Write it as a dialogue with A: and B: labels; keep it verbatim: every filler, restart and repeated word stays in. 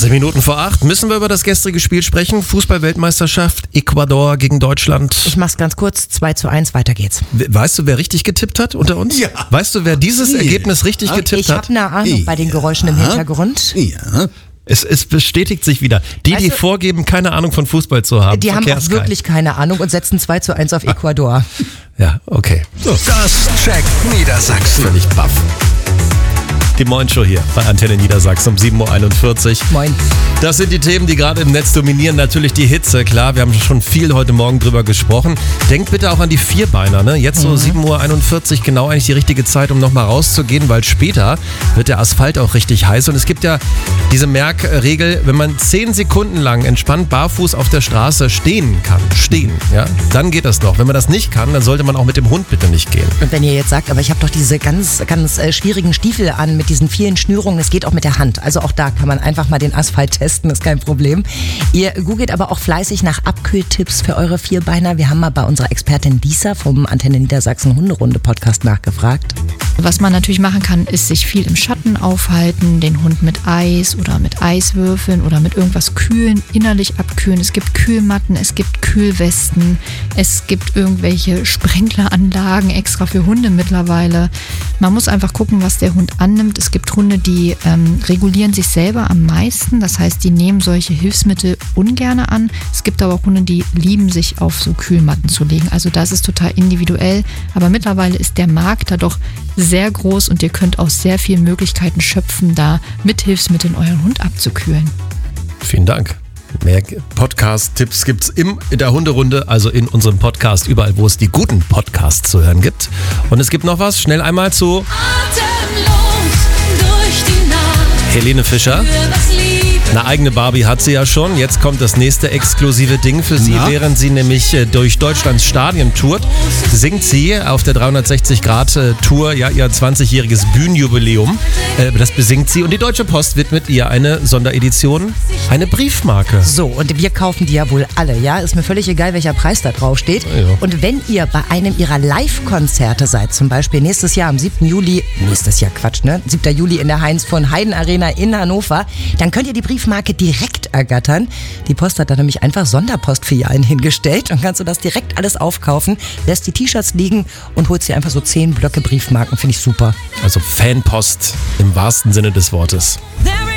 A: zwanzig Minuten vor acht. Müssen wir über das gestrige Spiel sprechen? Fußball-Weltmeisterschaft, Ecuador gegen Deutschland.
B: Ich mach's ganz kurz, zwei zu eins, weiter geht's.
A: Weißt du, wer richtig getippt hat unter uns?
C: Ja.
A: Weißt du, wer dieses
C: Nee.
A: Ergebnis richtig getippt
B: Ich
A: hat?
B: habe eine Ahnung bei den Geräuschen im Hintergrund.
C: Ja.
A: Es, es bestätigt sich wieder. Die,
B: Weißt
A: die
B: du-
A: vorgeben, keine Ahnung von Fußball zu haben.
B: Die haben auch
A: verkehrsgeil.
B: wirklich keine Ahnung und setzen zwei zu eins auf Ecuador.
A: Ja, okay.
D: Das checkt Niedersachsen.
A: Völlig baff. Die Moin-Show hier bei Antenne Niedersachsen um sieben Uhr einundvierzig.
B: Moin.
A: Das sind die Themen, die gerade im Netz dominieren. Natürlich die Hitze, klar. Wir haben schon viel heute Morgen drüber gesprochen. Denkt bitte auch an die Vierbeiner. Ne? Jetzt so sieben Uhr einundvierzig, genau eigentlich die richtige Zeit, um nochmal rauszugehen, weil später wird der Asphalt auch richtig heiß. Und es gibt ja diese Merkregel, wenn man zehn Sekunden lang entspannt barfuß auf der Straße stehen kann, stehen, ja, dann geht das noch. Wenn man das nicht kann, dann sollte man auch mit dem Hund bitte nicht gehen.
B: Und wenn ihr jetzt sagt, aber ich habe doch diese ganz, ganz äh, schwierigen Stiefel an mit diesen vielen Schnürungen, das geht auch mit der Hand. Also auch da kann man einfach mal den Asphalt testen, ist kein Problem. Ihr googelt aber auch fleißig nach Abkühltipps für eure Vierbeiner. Wir haben mal bei unserer Expertin Lisa vom Antenne Niedersachsen Hunderunde Podcast nachgefragt.
E: Was man natürlich machen kann, ist sich viel im Schatten aufhalten, den Hund mit Eis oder mit Eiswürfeln oder mit irgendwas kühlen, innerlich abkühlen. Es gibt Kühlmatten, es gibt Kühlwesten, es gibt irgendwelche Sprinkleranlagen extra für Hunde mittlerweile. Man muss einfach gucken, was der Hund annimmt. Es gibt Hunde, die ähm, regulieren sich selber am meisten. Das heißt, die nehmen solche Hilfsmittel ungern an. Es gibt aber auch Hunde, die lieben sich auf so Kühlmatten zu legen. Also das ist total individuell. Aber mittlerweile ist der Markt da doch sehr groß und ihr könnt aus sehr vielen Möglichkeiten schöpfen, da mit Hilfsmitteln euren Hund abzukühlen.
A: Vielen Dank. Mehr Podcast-Tipps gibt's im, in der Hunderunde, also in unserem Podcast, überall, wo es die guten Podcasts zu hören gibt. Und es gibt noch was, schnell einmal zu
F: Atemlos durch die Nacht.
A: Helene Fischer.
F: Für was Liebe.
A: Eine eigene Barbie hat sie ja schon. Jetzt kommt das nächste exklusive Ding für sie.
C: Na?
A: Während sie nämlich äh, durch Deutschlands Stadien tourt, singt sie auf der dreihundertsechzig Grad Tour ja ihr zwanzigjähriges Bühnenjubiläum. Äh, das besingt sie und die Deutsche Post widmet ihr eine Sonderedition, eine Briefmarke.
B: So, und wir kaufen die ja wohl alle, ja? Ist mir völlig egal, welcher Preis da drauf steht.
A: Ja.
B: Und wenn ihr bei einem ihrer Live-Konzerte seid, zum Beispiel nächstes Jahr am siebten Juli, nächstes Jahr Quatsch, ne? siebten Juli in der Heinz von Heiden Arena in Hannover, dann könnt ihr die Briefmarke direkt ergattern. Die Post hat da nämlich einfach Sonderpostfilialen hingestellt und kannst du das direkt alles aufkaufen, lässt die T-Shirts liegen und holst dir einfach so zehn Blöcke Briefmarken. Finde ich super.
A: Also Fanpost im wahrsten Sinne des Wortes.
F: There